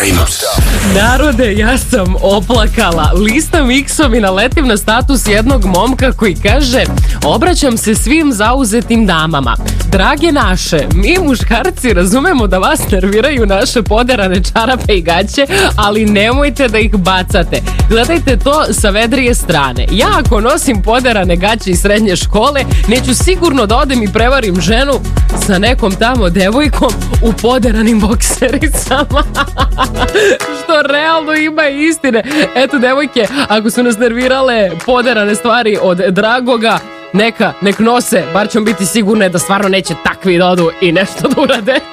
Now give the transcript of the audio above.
Narode, ja sam oplakala. Listam X-om i naletim na status jednog momka koji kaže: obraćam se svim zauzetim damama. Drage naše, mi muškarci razumemo da vas nerviraju naše poderane čarape i gaće, ali nemojte da ih bacate. Gledajte to sa vedrije strane. Ja ako nosim poderane gaće iz srednje škole, neću sigurno da odem i prevarim ženu sa nekom tamo devojkom u poderanim boksericama. Što realno ima istine. Eto, devojke, ako su nas nervirale poderane stvari od Dragoga, nek nose, bar ćemo biti sigurne da stvarno neće takvi da odu i nešto da urade.